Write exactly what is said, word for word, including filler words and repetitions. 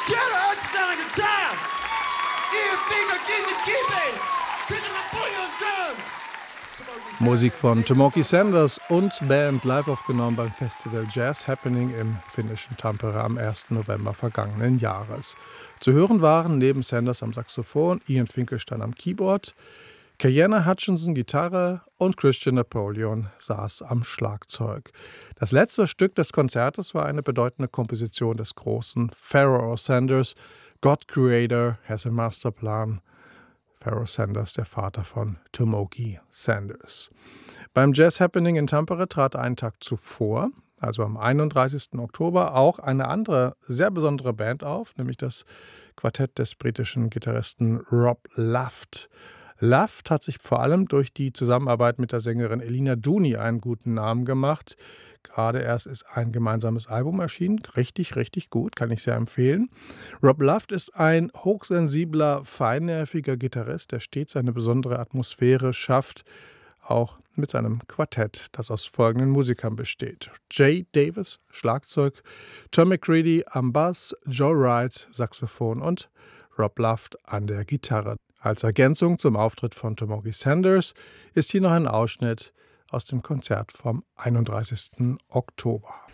Terror sound like a time. Ian Finger, give me keybass. Kicking the boy on drums. Musik von Tomoki Sanders und Band live aufgenommen beim Festival Jazz Happening im finnischen Tampere am ersten November vergangenen Jahres. Zu hören waren neben Sanders am Saxophon, Ian Finkelstein am Keyboard, Kayanna Hutchinson Gitarre und Christian Napoleon saß am Schlagzeug. Das letzte Stück des Konzertes war eine bedeutende Komposition des großen Pharoah Sanders, God Creator has a Master Plan. Pharoah Sanders, der Vater von Tomoki Sanders. Beim Jazz Happening in Tampere trat einen Tag zuvor, also am einunddreißigsten Oktober, auch eine andere sehr besondere Band auf, nämlich das Quartett des britischen Gitarristen Rob Luft. Luft hat sich vor allem durch die Zusammenarbeit mit der Sängerin Elina Duni einen guten Namen gemacht. Gerade erst ist ein gemeinsames Album erschienen. Richtig, richtig gut, kann ich sehr empfehlen. Rob Luft ist ein hochsensibler, feinnerviger Gitarrist, der stets eine besondere Atmosphäre schafft, auch mit seinem Quartett, das aus folgenden Musikern besteht: Jay Davis, Schlagzeug, Tom McCready am Bass, Joe Wright, Saxophon und Rob Luft an der Gitarre. Als Ergänzung zum Auftritt von Tomoki Sanders ist hier noch ein Ausschnitt aus dem Konzert vom einunddreißigsten Oktober.